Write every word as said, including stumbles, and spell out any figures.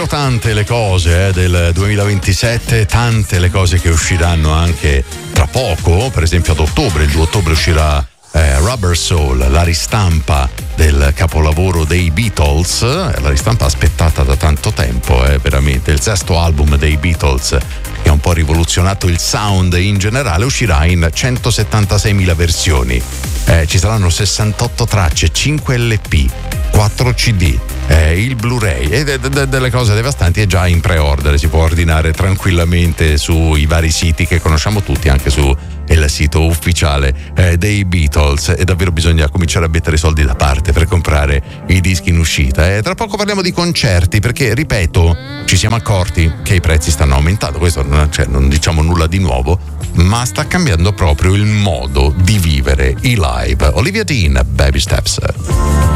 tante le cose eh, del duemilaventisette, tante le cose che usciranno anche tra poco. Per esempio ad ottobre, il due ottobre uscirà eh, Rubber Soul, la ristampa del capolavoro dei Beatles, la ristampa aspettata da tanto tempo, eh, veramente il sesto album dei Beatles che ha un po' rivoluzionato il sound in generale, uscirà in centosettantaseimila versioni. Eh, ci saranno sessantotto tracce, cinque L P, quattro C D, eh, il Blu-ray e de- de- delle cose devastanti. È già in pre-order, si può ordinare tranquillamente sui vari siti che conosciamo tutti, anche su il sito ufficiale eh, dei Beatles. E davvero bisogna cominciare a mettere i soldi da parte per comprare i dischi in uscita. E tra poco parliamo di concerti, perché ripeto, ci siamo accorti che i prezzi stanno aumentando. Questo non, cioè, non diciamo nulla di nuovo, ma sta cambiando proprio il modo di vivere i live. Olivia Dean, Baby Steps.